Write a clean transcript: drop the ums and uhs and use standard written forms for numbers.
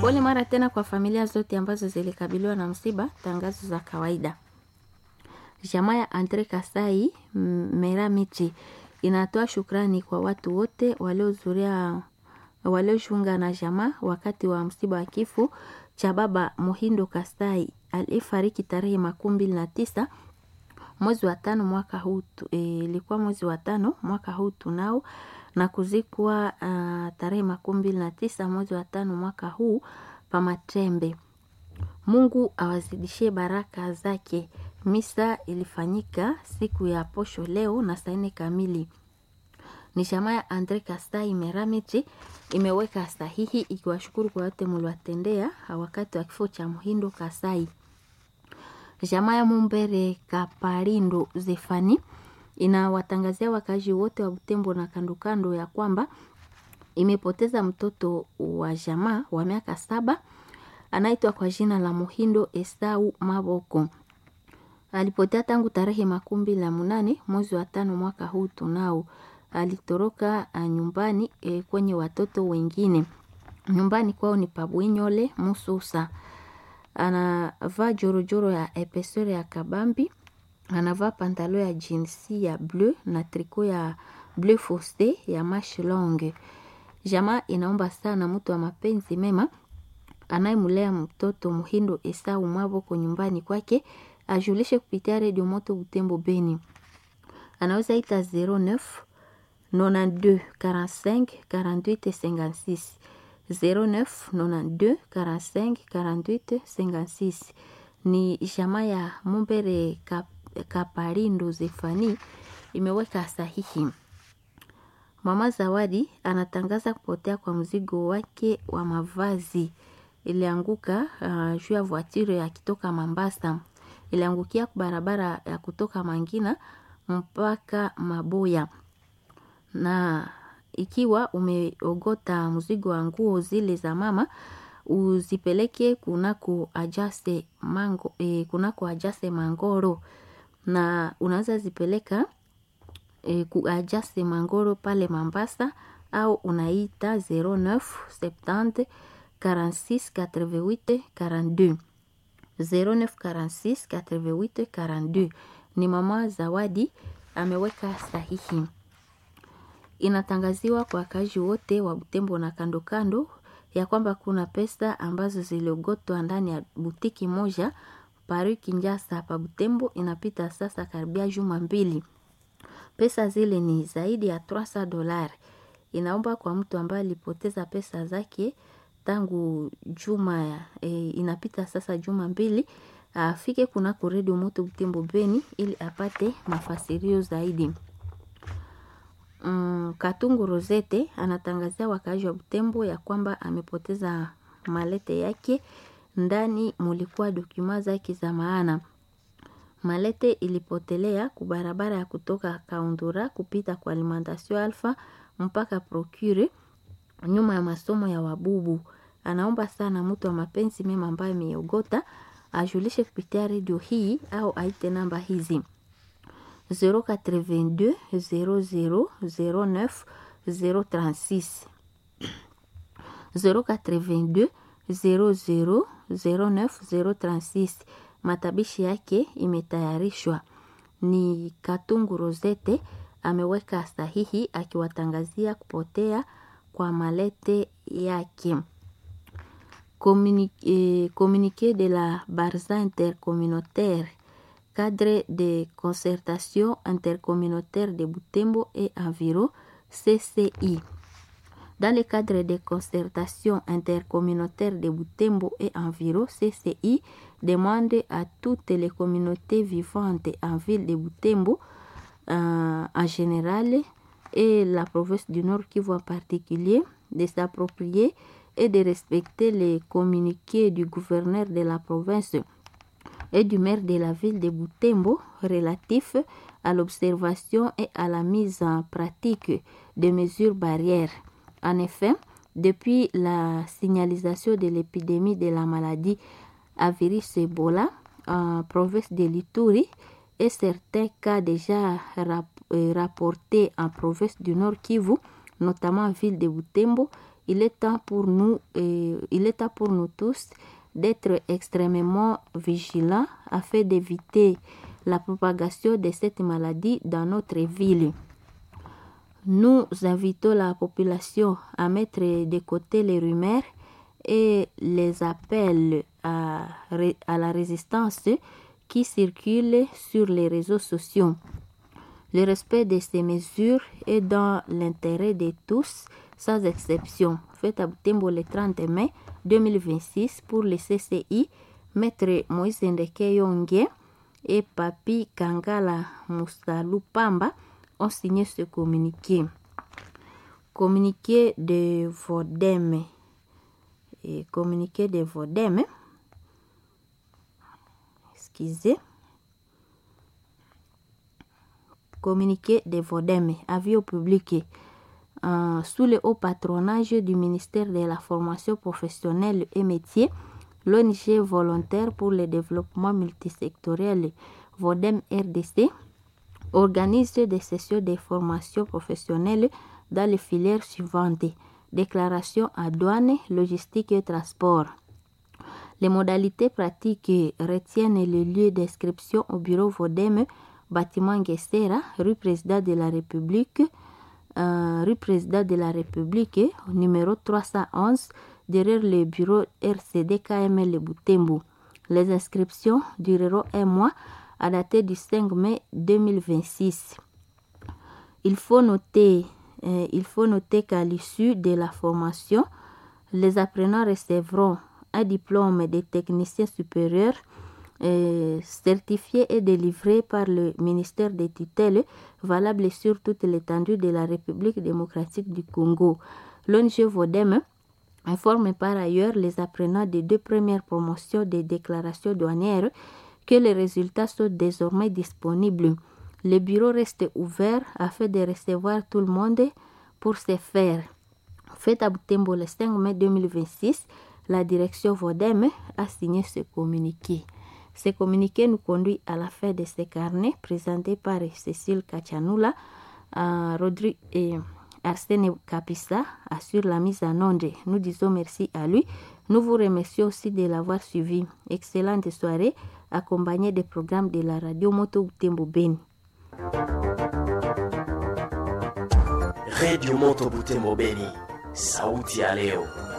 Pole mara tena kwa familia zote ambazo zilikabiliwa na msiba. Tangazo za kawaida. Jamaa ya Andre Kasai Meramichi inatoa shukrani kwa watu wote waliojiunga na jamaa wakati wa msiba wa kifo cha baba Muhindo Kasai alifariki tarehe 29 mwezi wa 5 mwaka huu. Ilikuwa mwezi wa 5 mwaka huu tunao, na kuzikwa tarehe 29 mwezi wa 5 mwaka huu pa Matembe. Mungu awazidishie baraka zake. Misa ilifanyika siku ya posho leo na saa 4 kamili. Ni jamaa ya Andre Kasai Meramichi imeweka sahihi ikiwashukuru kwa wote mliwatendea wakati wa kifo cha Muhindo Kasai. Jamaa ya Mumbere Kaparindo Zefani inawatangazia wakazi wote wa Butembo na kandokando ya kwamba imepoteza mtoto wa jamaa wa miaka 7 anaitwa kwa jina la Muhindo Esau Maboko. Alipotea tangu tarehe 28 mwezi wa 5 mwaka huu tunao. Alitoroka nyumbani kwenye watoto wengine. Nyumbani kwao ni Pabwinyole Mususa. Anavaa jorojoro ya epesore ya kabambi. Anavaa pantalo ya jinsi ya bleu na triko ya bleu foncé ya manche longue. Jamaa inaomba sana mtu wa mapenzi mema anayemlea mtoto Muhindo Esau Maboko nyumbani kwake ajulishe kupitia Radio Moto Butembo Beni. Anaweza ita 09 92 45 48 56 09 92 45 48 56. Ni jamaa ya Mumbere Kaparindo Zefani imeweka sahihi. Mama Zawadi anatangaza kupotea kwa mzigo wake wa mavazi. Ilianguka juu ya voiture ya kitoka Mambasa. Iliangukia barabara ya kutoka Mangina mpaka Maboya. Na ikiwa umeogota mzigo wa nguo zile za mama, uzipeleke kunako Ajase Mangoro, na unaweza zipeleka Ajase Mangoro pale Mambasa, au unaita 09 70 46 88 42 09 46 88 42. Ni mama Zawadi ameweka sahihi. Inatangaziwa kwa wakazi wote wa Butembo na kando kando ya kwamba kuna pesa ambazo ziliogotwa ndani ya butiki moja Paris Kinshasa hapa Butembo. Inapita sasa karibia juma 2. Pesa zile ni zaidi ya $300. Inaomba kwa mtu ambaye alipoteza pesa zake tangu inapita sasa juma 2 afike kunako Radio Moto Butembo Beni ili apate mafasirio zaidi. Katungu Rosete anatangazia wakazi wa Butembo ya kwamba amepoteza malete yake. Ndani mulikuwa dokuma zake za maana. Malete ilipotelea kubarabara ya kutoka Kaundura kupita kwa Alimentation Alpha mpaka Procure nyuma ya masomo ya Wabubu. Anaomba sana mtu wa mapenzi mema ambaye ameogota ajulishe kupitia radio hii au aite namba hizi 082 00 09 036 082 00 09 036. Matabishi yake imetayarishwa. Ni Katungu Rosete ameweka sahihi akiwatangazia kupotea kwa malete yake. Communiqué de la Barza intercommunautaire, cadre de concertation intercommunautaire de Butembo et environ, CCI. Dans le cadre de concertation intercommunautaire de Butembo et environ, CCI demande à toutes les communautés vivantes en ville de Butembo en général et la province du Nord Kivu en particulier de s'approprier et de respecter les communiqués du gouverneur de la province et du maire de la ville de Butembo relatifs à l'observation et à la mise en pratique des mesures barrières. En effet, depuis la signalisation de l'épidémie de la maladie à virus Ebola en province de l'Ituri et certains cas déjà rapportés en province du Nord Kivu, notamment en ville de Butembo, il est temps pour nous tous d'être extrêmement vigilants afin d'éviter la propagation de cette maladie dans notre ville. Nous invitons la population à mettre de côté les rumeurs et les appels à la résistance qui circulent sur les réseaux sociaux. Le respect de ces mesures est dans l'intérêt de tous, sans exception. Fait à Butembo le 30 mai 2026 pour le CCI, Maître Moïse Ndeke Yongue et Papi Kangala Moussalou-Pamba ont signé ce communiqué. Communiqué de Vodeme. Communiqué de Vodeme, avis au public. Sous le haut patronage du ministère de la formation professionnelle et métiers, l'ONG volontaire pour le développement multisectoriel Vodem RDC organise des sessions de formation professionnelle dans les filières suivantes: déclaration à douane, logistique et transport. Les modalités pratiques retiennent le lieu d'inscription au bureau Vodem, bâtiment Guessera, rue Président de la République, numéro 311, derrière le bureau RCD KML Butembo. Les inscriptions dureront un mois à dater du 5 mai 2026. Il faut noter qu'à l'issue de la formation, les apprenants recevront un diplôme de technicien supérieur certifié et délivré par le ministère des tutelles, valable sur toute l'étendue de la République démocratique du Congo. L'ONG Vodem informe par ailleurs les apprenants des 2 premières promotions des déclarations douanières que les résultats sont désormais disponibles. Le bureau reste ouvert afin de recevoir tout le monde pour se faire. Fait à Butembo le 5 mai 2026, la direction Vodem a signé ce communiqué. Ce communiqué nous conduit à la fin de ce carnet présenté par Cécile Kachanula, Rodrigue et Arsène Kapissa assure la mise en onde. Nous disons merci à lui. Nous vous remercions aussi de l'avoir suivi. Excellente soirée accompagnée des programmes de la radio Moto Butembo Beni. Radio Moto Butembo Beni, sauti ya leo.